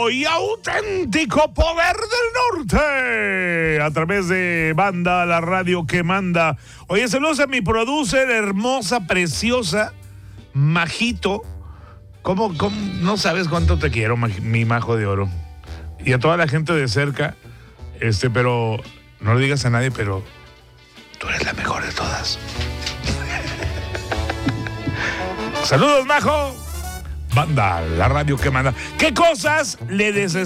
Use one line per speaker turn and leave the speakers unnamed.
verdadero y auténtico poder del norte a través de Banda, la radio que manda. Oye, saludos a mi producer, hermosa, preciosa, Majito. ¿Cómo? No sabes cuánto te quiero, mi majo de oro. Y a toda la gente de cerca, pero no lo digas a nadie, pero tú eres la mejor de todas. Saludos, majo. Banda, la radio que manda. ¿Qué cosas le desesperan